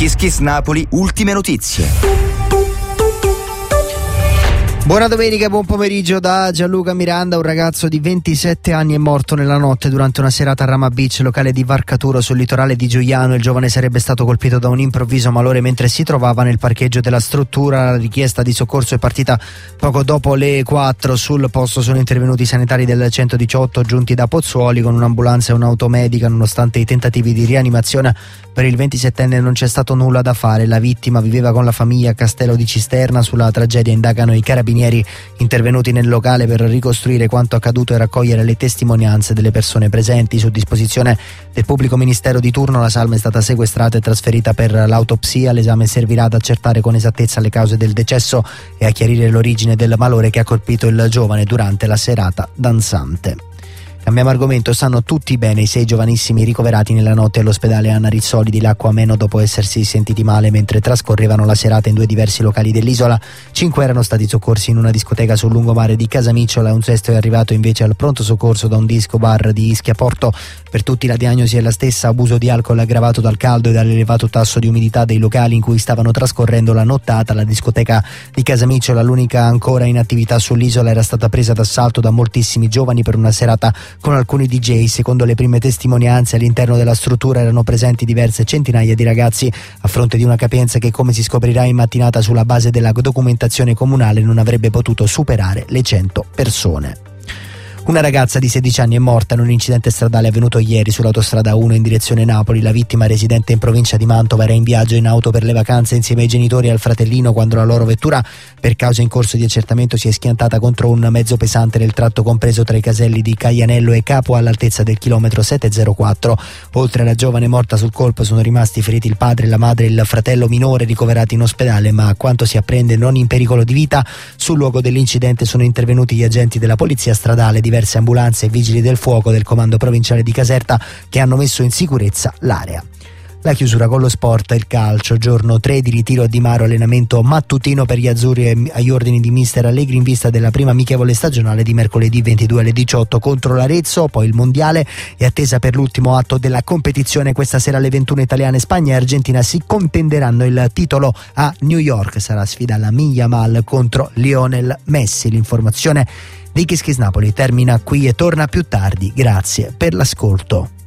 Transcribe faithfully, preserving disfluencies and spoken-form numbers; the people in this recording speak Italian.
Kiss Kiss Napoli, ultime notizie. Buona domenica, buon pomeriggio da Gianluca Miranda. Un ragazzo di ventisette anni è morto nella notte durante una serata a Rama Beach, locale di Varcaturo sul litorale di Giugliano. Il giovane sarebbe stato colpito da un improvviso malore mentre si trovava nel parcheggio della struttura. La richiesta di soccorso è partita poco dopo le quattro. Sul posto sono intervenuti i sanitari del centodiciotto giunti da Pozzuoli con un'ambulanza e un'automedica. Nonostante i tentativi di rianimazione, per il ventisettenne non c'è stato nulla da fare. La vittima viveva con la famiglia a Castello di Cisterna. Sulla tragedia indagano i carabinieri intervenuti nel locale per ricostruire quanto accaduto e raccogliere le testimonianze delle persone presenti. Su disposizione del pubblico ministero di turno la salma è stata sequestrata e trasferita per l'autopsia. L'esame servirà ad accertare con esattezza le cause del decesso e a chiarire l'origine del malore che ha colpito il giovane durante la serata danzante. Cambiamo argomento. Stanno tutti bene i sei giovanissimi ricoverati nella notte all'ospedale Anna Rizzoli di Lacco Ameno dopo essersi sentiti male mentre trascorrevano la serata in due diversi locali dell'isola. Cinque erano stati soccorsi in una discoteca sul lungomare di Casamicciola, un sesto è arrivato invece al pronto soccorso da un disco bar di Ischia Porto. Per tutti la diagnosi è la stessa: abuso di alcol aggravato dal caldo e dall'elevato tasso di umidità dei locali in cui stavano trascorrendo la nottata. La discoteca di Casamicciola, l'unica ancora in attività sull'isola, era stata presa d'assalto da moltissimi giovani per una serata con alcuni D J. Secondo le prime testimonianze, all'interno della struttura erano presenti diverse centinaia di ragazzi, a fronte di una capienza che, come si scoprirà in mattinata sulla base della documentazione comunale, non avrebbe potuto superare le cento persone. Una ragazza di sedici anni è morta in un incidente stradale avvenuto ieri sull'autostrada uno in direzione Napoli. La vittima, residente in provincia di Mantova, era in viaggio in auto per le vacanze insieme ai genitori e al fratellino quando la loro vettura, per causa in corso di accertamento, si è schiantata contro un mezzo pesante nel tratto compreso tra i caselli di Caianello e Capo all'altezza del chilometro settecentquattro. Oltre alla giovane morta sul colpo sono rimasti feriti il padre, la madre e il fratello minore ricoverati in ospedale, ma a quanto si apprende non in pericolo di vita. Sul luogo dell'incidente sono intervenuti gli agenti della polizia stradale, diverse ambulanze e vigili del fuoco del comando provinciale di Caserta che hanno messo in sicurezza l'area. La chiusura con lo sport, il calcio, giorno tre di ritiro a Di Maro, allenamento mattutino per gli azzurri agli ordini di mister Allegri in vista della prima amichevole stagionale di mercoledì ventidue alle diciotto contro l'Arezzo. Poi il mondiale è attesa per l'ultimo atto della competizione. Questa sera alle ventuno italiane, Spagna e Argentina si contenderanno il titolo a New York. Sarà sfida alla Yamal contro Lionel Messi. L'informazione di Kiss Kiss Napoli termina qui e torna più tardi. Grazie per l'ascolto.